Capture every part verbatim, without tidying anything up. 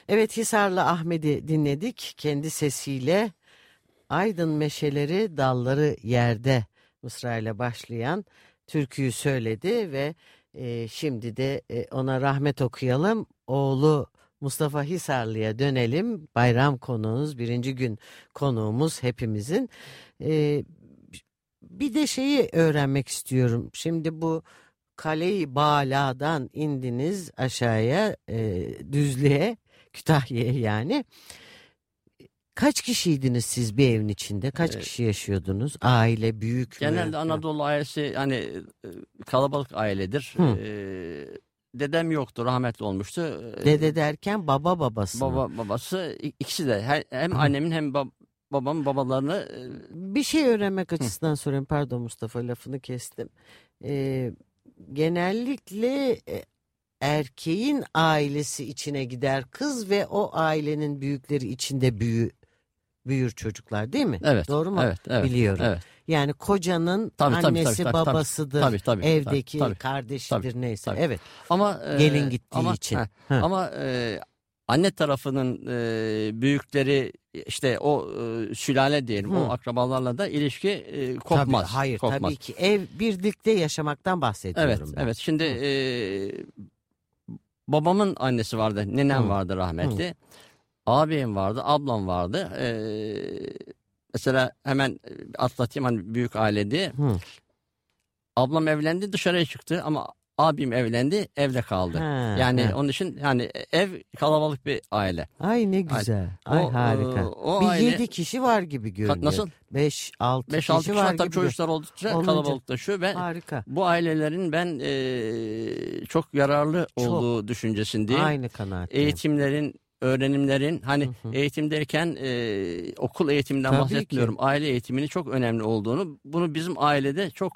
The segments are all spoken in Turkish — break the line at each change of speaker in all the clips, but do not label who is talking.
Evet, Hisarlı Ahmet'i dinledik. Kendi sesiyle Aydın meşeleri dalları yerde mısrayla başlayan türküyü söyledi ve e, şimdi de e, ona rahmet okuyalım. Oğlu Mustafa Hisarlı'ya dönelim. Bayram konuğumuz, birinci gün konuğumuz hepimizin. E, bir de şeyi öğrenmek istiyorum. Şimdi bu Kale-i Bala'dan indiniz aşağıya, e, Düzlü'ye, Kütahya'ya yani. Kaç kişiydiniz siz bir evin içinde? Kaç
Ee,
kişi yaşıyordunuz? Aile büyük mü?
Genelde Anadolu ailesi hani e, kalabalık ailedir.
Hı.
Ee, dedem yoktu, rahmetli olmuştu. Ee,
Dede derken baba babası mı?
baba babası i- ikisi de he- hem
Hı.
annemin hem bab- babamın babalarını e,
Bir şey öğrenmek
hı,
açısından soruyorum. Pardon Mustafa, lafını kestim. Ee, genellikle e, erkeğin ailesi içine gider kız ve o ailenin büyükleri içinde büyü, büyür çocuklar, değil mi?
evet
Doğru mu?
evet evet
Biliyorum.
evet.
Yani kocanın
Tabii, tabii,
annesi
tabii, tabii, tabii.
babasıdır,
Tabii, tabii,
evdeki
tabii,
kardeşidir,
tabii,
neyse.
tabii.
Evet.
Ama e,
Gelin gittiği
ama
için.
heh,
Ha.
ama e, anne tarafının e, büyükleri işte o e, sülale diyelim,
Hı.
o akrabalarla da ilişki e, kopmaz.
Tabii, hayır
kopmaz.
tabii ki ev birlikte yaşamaktan bahsediyorum
Evet,
ben.
evet. Şimdi
Hı.
e, babamın annesi vardı, nenem
Hı.
vardı rahmetli. Ağabeyim vardı, ablam vardı. E, mesela hemen e, atlatayım hani büyük aile diye.
Hı.
Ablam evlendi, dışarıya çıktı ama abim evlendi, evde kaldı.
Ha,
Yani
ha.
onun için yani ev kalabalık bir aile.
Ay ne güzel. Ay
O,
harika.
e, o
Bir
aile
yedi kişi var gibi görünüyor.
nasıl?
Beş altı
beş altı
kişi
kişi
var
var tabii,
gibi.
çocuklar oldukça
Olunca.
kalabalıklaşıyor ve
Harika.
bu ailelerin ben e, çok yararlı
Çok.
olduğu düşüncesindeyim.
Aynı kanaatteyim.
Eğitimlerin, öğrenimlerin hani
Hı hı.
eğitim derken e, okul eğitiminden
Tabii
bahsetmiyorum.
ki.
Aile eğitiminin çok önemli olduğunu, bunu bizim ailede çok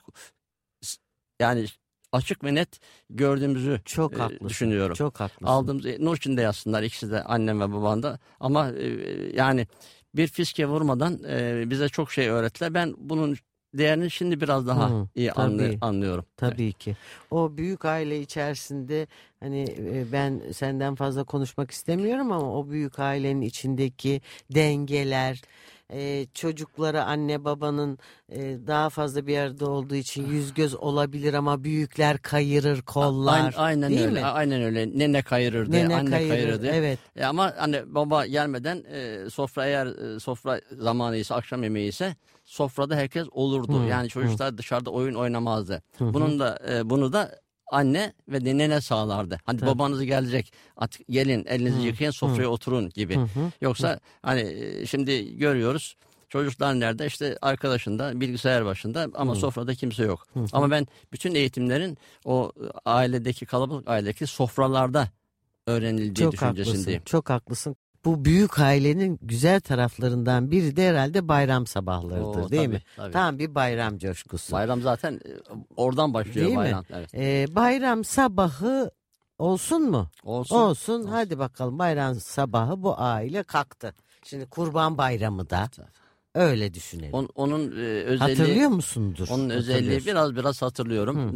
s- yani açık ve net gördüğümüzü
Çok
e,
haklısın.
düşünüyorum.
Çok haklısın.
Aldığımız e, nur içinde yazsınlar ikisi de, annem ve babam da, ama e, yani bir fiske vurmadan e, bize çok şey öğrettiler. Ben bunun değerini şimdi biraz daha
Hı,
iyi anlı-
tabii.
anlıyorum.
Tabii
Evet.
ki. O büyük aile içerisinde hani e, ben senden fazla konuşmak istemiyorum ama o büyük ailenin içindeki dengeler, e, çocuklara anne babanın e, daha fazla bir arada olduğu için yüz göz olabilir ama büyükler kayırır kollar.
Aynen, aynen
değil
öyle.
mi?
Aynen öyle. Nene kayırırdı,
Nene
anne
kayırır,
kayırırdı.
evet.
E ama hani baba gelmeden e, sofra, eğer e, sofra zamanı ise, akşam yemeği ise sofrada herkes olurdu.
Hı,
Yani
hı,
çocuklar dışarıda oyun oynamazdı.
hı hı.
Bunun da e, bunu da anne ve de nene sağlardı. Hani
Tabii.
babanız gelecek, artık gelin elinizi
Hı,
yıkayın, sofraya oturun gibi.
Hı hı.
Yoksa hani e, şimdi görüyoruz. Çocuklar nerede? İşte arkadaşında, bilgisayar başında, ama
Hı.
sofrada kimse yok.
Hı hı.
Ama ben bütün eğitimlerin o e, ailedeki, kalabalık ailedeki sofralarda öğrenildiği
Çok haklısın.
düşüncesindeyim.
Çok haklısın. Bu büyük ailenin güzel taraflarından biri de herhalde bayram sabahlarıdır,
Oo,
değil
tabii,
mi?
tabii.
Tam bir bayram coşkusu.
Bayram zaten e, oradan başlıyor,
Değil mi?
bayram. Evet.
Ee, bayram sabahı olsun mu?
Olsun.
Olsun.
Olsun.
Hadi bakalım, bayram sabahı bu aile kalktı. Şimdi Kurban Bayramı da öyle düşünelim.
On- onun e, özelliği,
Hatırlıyor musundur?
onun özelliği
Hatırlıyorsun.
biraz biraz hatırlıyorum.
Hı.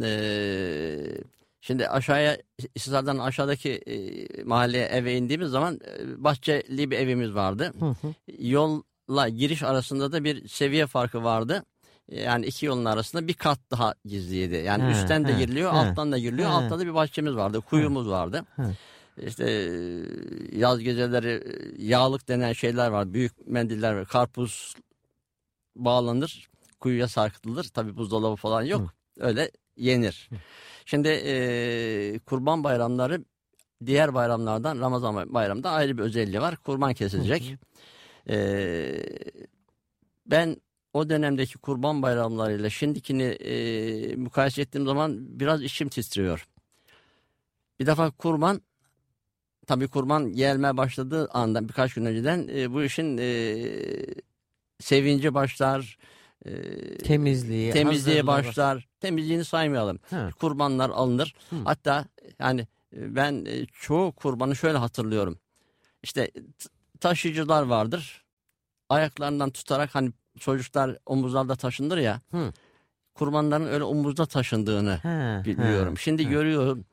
Ee, şimdi aşağıya, Hisar'dan aşağıdaki e, mahalleye, eve indiğimiz zaman e, bahçeli bir evimiz vardı.
Hı hı.
Yolla giriş arasında da bir seviye farkı vardı. Yani iki yolun arasında bir kat daha gizliydi. Yani
Ha,
üstten de
ha,
giriliyor,
ha,
alttan da giriliyor.
ha.
Altta da bir bahçemiz vardı, kuyumuz vardı.
Ha.
İşte e, yaz geceleri e, yağlık denen şeyler var. Büyük mendiller var. Karpuz bağlanır, kuyuya sarkıtılır. Tabii buzdolabı falan yok.
Hı.
Öyle yenir. Şimdi e, kurban bayramları diğer bayramlardan, Ramazan bayramında ayrı bir özelliği var. Kurban kesilecek.
Hı hı.
E, ben o dönemdeki kurban bayramlarıyla şimdikini e, mukayese ettiğim zaman biraz içim titriyor. Bir defa kurban, tabii kurban gelmeye başladığı anda, birkaç gün önceden e, bu işin e, sevinci başlar, e,
Temizliği,
temizliğe
hazırlığı
başlar. Temizliğini saymayalım.
Ha.
Kurbanlar alınır.
Hı.
Hatta yani e, ben e, çoğu kurbanı şöyle hatırlıyorum. İşte t- taşıyıcılar vardır. Ayaklarından tutarak, hani çocuklar omuzlarda taşındır ya.
Hı.
Kurbanların öyle omuzda taşındığını
Ha,
biliyorum.
ha,
Şimdi
ha.
görüyorum.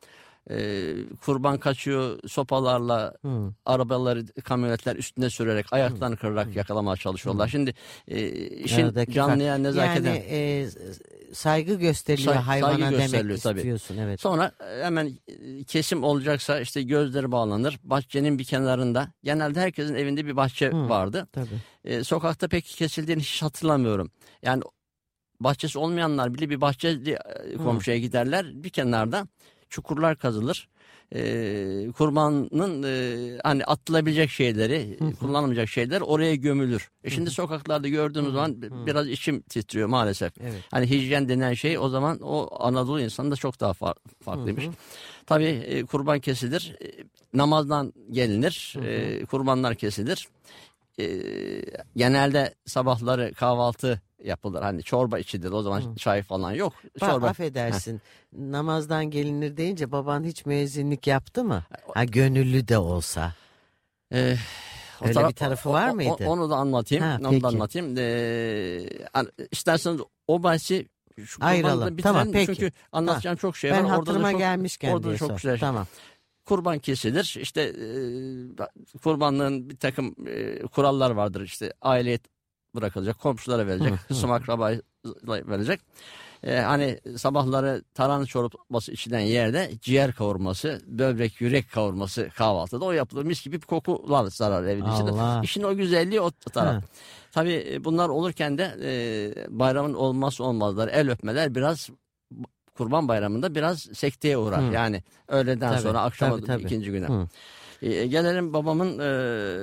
e, kurban kaçıyor sopalarla,
Hı.
arabaları, kamyonetler üstüne sürerek, ayaklarını kırarak yakalamaya çalışıyorlar. Şimdi e, işin
Aradaki
canlıya
fark.
nezaketen
Yani e, saygı gösteriliyor
Say-
hayvana
saygı
demek
gösteriliyor tabii.
istiyorsun. Evet.
Sonra e, hemen e, kesim olacaksa işte gözleri bağlanır. Bahçenin bir kenarında, genelde herkesin evinde bir bahçe
Hı.
vardı.
Tabii.
E, sokakta pek kesildiğini hiç hatırlamıyorum. Yani bahçesi olmayanlar bile bir bahçeli e, komşuya giderler. Bir kenarda çukurlar kazılır. Ee, kurbanın e, hani atılabilecek şeyleri,
Hı hı.
kullanılmayacak şeyler oraya gömülür. E şimdi sokaklarda gördüğümüz zaman biraz içim titriyor maalesef.
Evet.
Hani hijyen denen şey o zaman o Anadolu insanında çok daha far- farklıymış.
Hı hı.
Tabii e, kurban kesilir. E, namazdan gelinir.
Hı hı.
E, kurbanlar kesilir. E, genelde sabahları kahvaltı yapılır. Hani çorba içilir. O zaman
Hı.
çay falan yok.
Bak,
Çorba.
affedersin. Namazdan gelinir deyince baban hiç müezzinlik yaptı mı? Ha, gönüllü de olsa.
E, o
Öyle
taraf-
bir tarafı
o-
var
o-
mıydı?
Onu da anlatayım.
Ha,
onu
peki.
da anlatayım. E, hani isterseniz o bahsi şu
Ayıralım.
kurbanla
Tamam,
bitirelim.
peki.
Çünkü anlatacağım çok şey
Ben
var. Orada da
hatırıma
çok,
gelmişken
orada da
diye
çok
sor.
güzel şey.
Tamam.
Kurban kesilir. İşte e, kurbanlığın bir takım e, kurallar vardır. İşte aileye bırakılacak, komşulara verecek,
Hı, hı.
hısım akrabaya verecek. E, hani sabahları tarhana çorbası içilen yerde ciğer kavurması, böbrek, yürek kavurması kahvaltıda o yapılır. Mis gibi bir kokular sarar evin içinde.
Allah.
İşin o güzelliği o taraf.
Ha.
Tabii bunlar olurken de e, bayramın olmazsa olmazları, el öpmeler biraz Kurban Bayramı'nda biraz sekteye uğrar.
Hı.
Yani öğleden
Tabii,
sonra akşama
tabii, tabii.
ikinci güne.
Hı.
E, gelelim babamın e,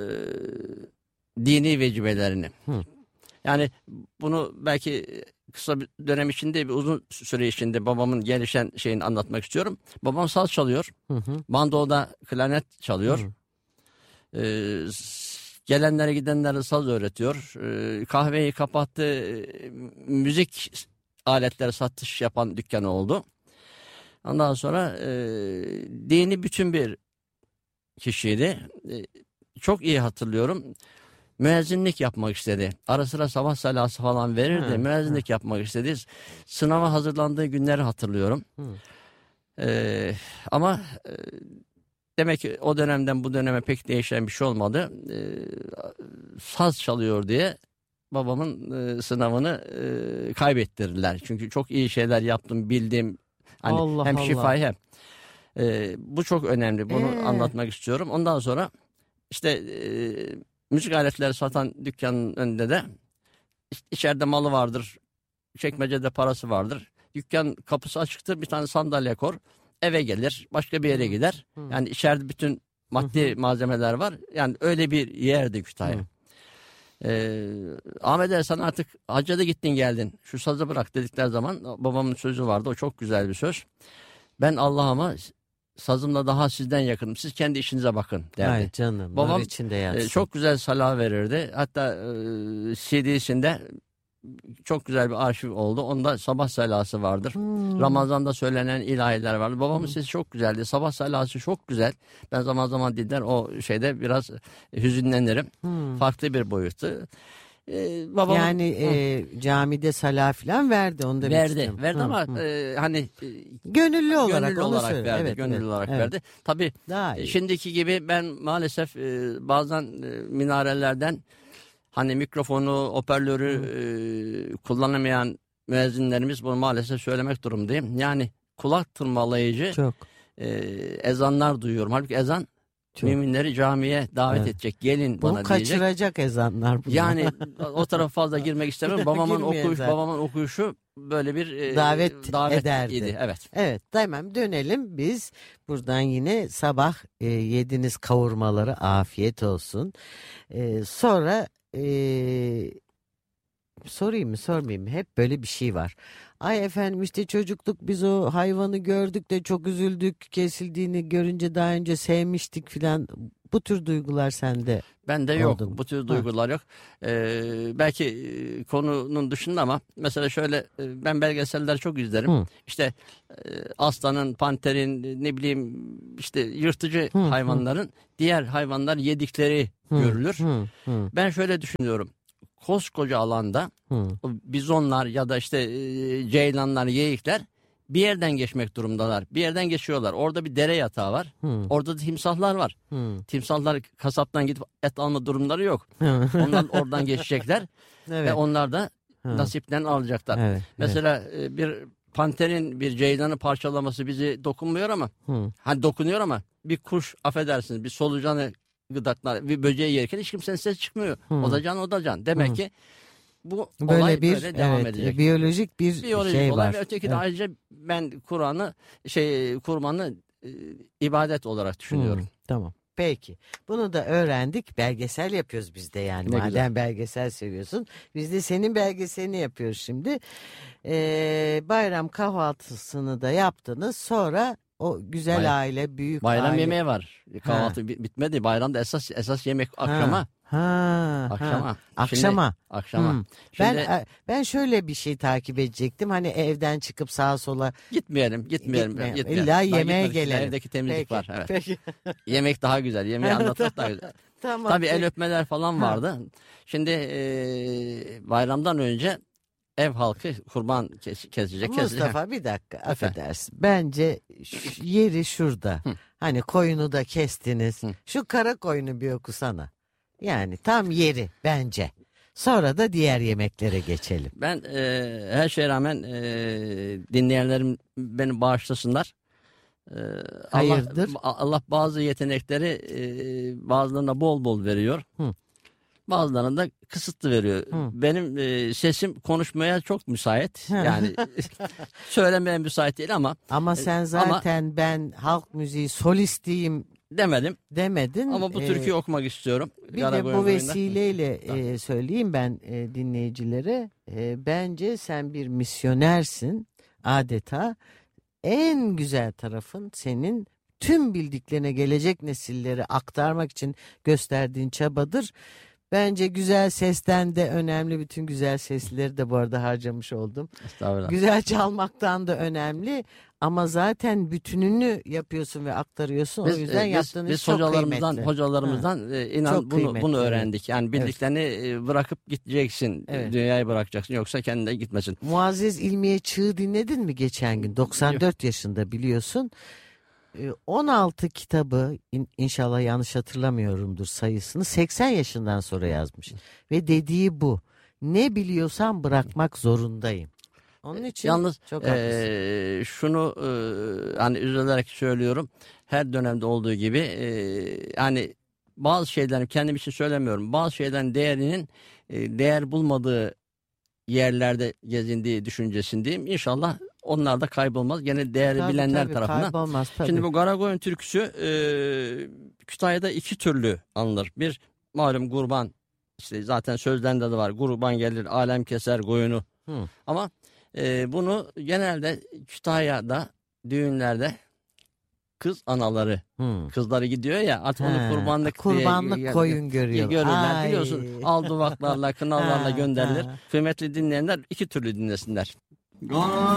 dini vecibelerini.
Hı.
Yani bunu belki kısa bir dönem içinde, bir uzun süre içinde babamın gelişen şeyini anlatmak istiyorum. Babam saz çalıyor.
Hı hı.
Bandoda klarnet çalıyor.
Hı.
E, gelenlere gidenlere saz öğretiyor. E, kahveyi kapattı. E, müzik aletleri satış yapan dükkanı oldu. Ondan sonra e, dini bütün bir kişiydi. E, çok iyi hatırlıyorum. Müezzinlik yapmak istedi. Ara sıra sabah salası falan verirdi.
Hı,
Müezzinlik yapmak istedi. Sınava hazırlandığı günleri hatırlıyorum.
Hı.
E, ama e, demek ki o dönemden bu döneme pek değişen bir şey olmadı. E, saz çalıyor diye babamın e, sınavını e, kaybettirdiler. Çünkü çok iyi şeyler yaptım, bildim. Hani
Allah
hem
Allah.
şifayı hem. E, bu çok önemli. Bunu
Ee?
anlatmak istiyorum. Ondan sonra işte e, müzik aletleri satan dükkanın önünde de iç- içeride malı vardır. Çekmecede parası vardır. Dükkan kapısı açıktır. Bir tane sandalye kor. Eve gelir. Başka bir yere gider.
Hı.
Yani içeride bütün maddi malzemeler var. Yani öyle bir yerdi Kütahya.
Hı.
Ee, Ahmet Er, sen artık hacca da gittin geldin. Şu sazı bırak dedikleri zaman babamın sözü vardı. O çok güzel bir söz. Ben Allah'ıma sazımla daha sizden yakınım. Siz kendi işinize bakın derdi.
Ay canım.
Babam,
nur içinde yatsın.
Ee, çok güzel salah verirdi. Hatta e, C D'sinde çok güzel bir arşiv oldu. Onda sabah salası vardır.
Hmm.
Ramazan'da söylenen ilahiler vardı. Babamın sesi çok güzeldi. Sabah salası çok güzel. Ben zaman zaman dinler o şeyde biraz hüzünlenirim.
Hmm.
Farklı bir boyutu. Ee, babamın,
Yani e, camide salah falan verdi. Onu da
verdi.
bitirdim.
Verdi
Hı,
ama
hı.
e, hani e,
Gönüllü olarak,
gönüllü
onu
olarak
söyle.
verdi.
Evet,
gönüllü
evet,
olarak
evet.
verdi. Tabii
Daha
e,
iyi.
şimdiki gibi ben maalesef e, bazen e, minarelerden hani mikrofonu, hoparlörü e, kullanamayan müezzinlerimiz, bunu maalesef söylemek durumundayım. Yani kulak tırmalayıcı
Çok.
e, ezanlar duyuyorum. Halbuki ezan
Çok.
müminleri camiye davet
Evet.
edecek. Gelin
Bunu
bana diyecek.
kaçıracak ezanlar bunlar.
Yani o tarafa fazla girmek istemem. Babamın
Girmeyen
okuyuş,
zaten.
babamın okuyuşu böyle bir e,
Davet
davet
ederdi.
idi. Evet.
Evet, tamam, dönelim biz buradan yine sabah e, yediğiniz kavurmaları afiyet olsun. E, sonra e, sorayım mı sormayayım mı? Hep böyle bir şey var. Ay efendim, işte çocukluk biz o hayvanı gördük de çok üzüldük, kesildiğini görünce daha önce sevmiştik filan. Bu tür duygular sende
Bende yok.
oldu mu?
Bu tür
Ha.
duygular yok. Ee, belki e, konunun dışında ama mesela şöyle e, ben belgeseller çok izlerim.
Hı.
İşte e, aslanın, panterin, ne bileyim işte yırtıcı
Hı, hı.
hayvanların diğer hayvanlar yedikleri
Hı,
görülür.
Hı, hı,
Ben şöyle düşünüyorum. Koskoca alanda
hı.
o bizonlar ya da işte e, ceylanlar, geyikler bir yerden geçmek durumundalar. Bir yerden geçiyorlar. Orada bir dere yatağı var.
Hı.
Orada da timsahlar var.
Hı.
Timsahlar kasaptan gidip et alma durumları yok. Onlar oradan geçecekler
Evet.
ve onlar da
Hı.
nasipten alacaklar.
Evet,
Mesela e, bir panterin bir ceylanı parçalaması bizi dokunmuyor ama
Hı.
hani dokunuyor ama bir kuş, affedersiniz, bir solucanı gıdaklar, bir böceği yerken hiç kimsenin sesi çıkmıyor.
Hı.
O da can, o da can. Demek
Hı.
ki bu
Böyle
olay
bir
böyle devam
evet,
edecek.
biyolojik bir
Biyolojik
şey
olay
var.
ve öteki
Evet.
de ayrıca ben Kur'an'ı şey kurbanı e, ibadet olarak düşünüyorum.
Hı, tamam. Peki. Bunu da öğrendik. Belgesel yapıyoruz biz de yani.
Ne
Madem
güzel.
belgesel seviyorsun. Biz de senin belgeselini yapıyoruz şimdi. Ee, bayram kahvaltısını da yaptınız. Sonra o güzel
Bay-
aile, büyük
Bayram
aile.
yemeği var. Kahvaltı bi- bitmedi. Bayramda esas esas yemek
Ha,
akşama.
Ha,
Akşama.
ha.
Şimdi-
Akşama.
Akşama.
Hmm.
Şimdi
Ben ben şöyle bir şey takip edecektim. Hani evden çıkıp sağa sola
gitmeyelim, gitmeyelim.
Gitmeyelim.
gitmeyelim.
İlla
Daha
yemeğe
gitmedik.
gelelim.
Evdeki temizlik
Peki,
var. Evet.
Peki.
Yemek daha güzel. Yemeği anlatmak daha güzel.
Tamam.
Tabii el
peki.
öpmeler falan
Ha.
vardı. Şimdi e, bayramdan önce ev halkı kurban kes, kesecek. kesecek.
Mustafa bir dakika affedersin. Bence ş- yeri şurada.
Hı.
Hani koyunu da kestiniz.
Hı.
Şu kara koyunu bir okusana. Yani tam yeri bence. Sonra da diğer yemeklere geçelim.
Ben e, her şeye rağmen e, dinleyenlerim beni bağışlasınlar. E,
Hayırdır?
Allah, Allah bazı yetenekleri e, bazılarına bol bol veriyor.
Hı.
Bazılarına da kısıtlı veriyor.
Hı.
Benim e, sesim konuşmaya çok müsait.
Hı.
Yani söylemeye müsait değil ama
Ama sen zaten ben halk müziği solistiyim
demedim.
demedin.
Ama bu
Ee,
türküyü okumak istiyorum.
Bir de
Karakoyun
bu
oyunda.
vesileyle e, söyleyeyim ben e, dinleyicilere. E, bence sen bir misyonersin adeta. En güzel tarafın senin tüm bildiklerine gelecek nesillere aktarmak için gösterdiğin çabadır. Bence güzel sesten de önemli. Bütün güzel sesleri de bu arada harcamış oldum.
Estağfurullah.
Güzel çalmaktan da önemli. Ama zaten bütününü yapıyorsun ve aktarıyorsun.
Biz,
o yüzden
e, biz,
yaptığın
biz
iş çok
hocalarımızdan
kıymetli.
hocalarımızdan e, inan
Çok
bunu
kıymetli,
bunu
evet.
öğrendik. Yani bildiklerini e, bırakıp gideceksin.
Evet.
Dünyayı bırakacaksın yoksa kendine gitmesin.
Muazzez İlmiye Çığ dinledin mi geçen gün? doksan dört yaşında biliyorsun. Ee, on altı kitabı in- inşallah yanlış hatırlamıyorumdur sayısını seksen yaşından sonra yazmış. Ve dediği bu. Ne biliyorsam bırakmak zorundayım. Onun için
Yalnız
çok haklısın.
e, şunu e, hani üzülerek söylüyorum. Her dönemde olduğu gibi e, hani bazı şeylerin kendim için söylemiyorum. Bazı şeylerin değerinin e, değer bulmadığı yerlerde gezindiği düşüncesindeyim. İnşallah onlar da kaybolmaz. Gene değeri
Tabii,
bilenler
tabii,
tarafından.
kaybolmaz tabii.
Şimdi bu Karakoyun türküsü e, Kütahya'da iki türlü anılır. Bir malum kurban, işte zaten sözlerinde de var. Kurban gelir alem keser koyunu.
Hı.
Ama e, bunu genelde Kütahya'da düğünlerde kız anaları,
Hı.
kızları gidiyor ya artık onu
Ha,
kurbanlık diye
kurbanlık
gö-
koyun görüyor.
görürler.
Ay.
Biliyorsun al duvaklarla, kınalarla
Ha,
gönderilir.
ha.
Kıymetli dinleyenler iki türlü dinlesinler.